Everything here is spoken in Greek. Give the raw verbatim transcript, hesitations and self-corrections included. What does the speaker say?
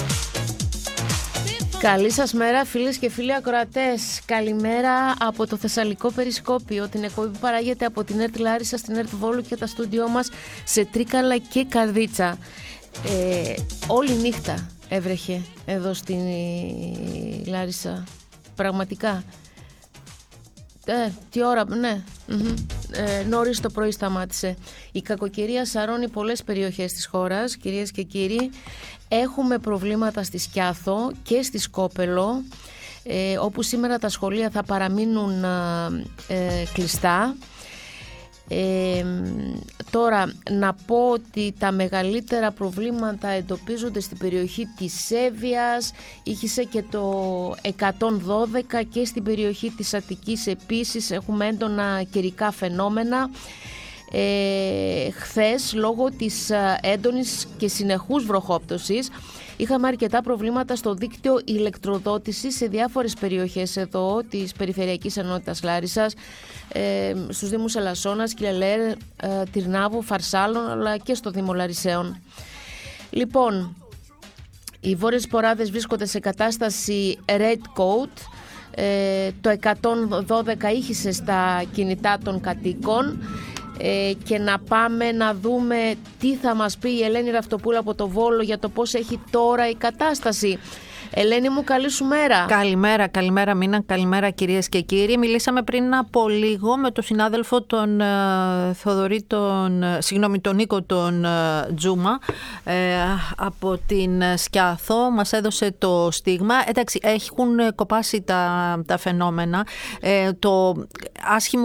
Καλή σας μέρα φίλες και φίλοι ακροατές. Καλημέρα από το Θεσσαλικό Περισκόπιο. Την εκπομπή που παράγεται από την ΕΡΤ Λάρισα στην ΕΡΤ Βόλου και τα στούντιό μας σε Τρίκαλα και Καρδίτσα. Ε, όλη νύχτα έβρεχε εδώ στην Λάρισα. Πραγματικά. Ε, τι ώρα, ναι. Mm-hmm. Ε, νωρίς το πρωί σταμάτησε. Η κακοκαιρία σαρώνει πολλές περιοχές της χώρας, κυρίες και κύριοι. Έχουμε προβλήματα στη Σκιάθο και στη Σκόπελο, ε, όπου σήμερα τα σχολεία θα παραμείνουν ε, κλειστά. Ε, τώρα να πω ότι τα μεγαλύτερα προβλήματα εντοπίζονται στην περιοχή της Εύβοιας, είχε και το εκατόν δώδεκα και στην περιοχή της Αττικής επίσης έχουμε έντονα καιρικά φαινόμενα. Ε, χθες λόγω της έντονης και συνεχούς βροχόπτωσης είχαμε αρκετά προβλήματα στο δίκτυο ηλεκτροδότησης σε διάφορες περιοχές εδώ της Περιφερειακής Ενότητας Λάρισσας, ε, στους Δήμους Ελασσόνας, Κιλελέρ, ε, Τυρνάβου, Φαρσάλων αλλά και στο Δήμο Λαρισαίων. Λοιπόν, οι βόρειες ποράδες βρίσκονται σε κατάσταση red code. Ε, το εκατόν δώδεκα ήχησε στα κινητά των κατοίκων. Ε, και να πάμε να δούμε τι θα μας πει η Ελένη Ραυτοπούλα από το Βόλο για το πώς έχει τώρα η κατάσταση. Ελένη μου, καλή σου μέρα. Καλημέρα, καλημέρα Μίνα, καλημέρα κυρίες και κύριοι. Μιλήσαμε πριν από λίγο με τον συνάδελφο τον uh, Θοδωρή, τον, uh, συγγνώμη, τον Νίκο τον uh, Τζούμα uh, από την Σκιάθο. Μας έδωσε το στίγμα. Εντάξει, έχουν κοπάσει τα, τα φαινόμενα. Uh, το άσχημο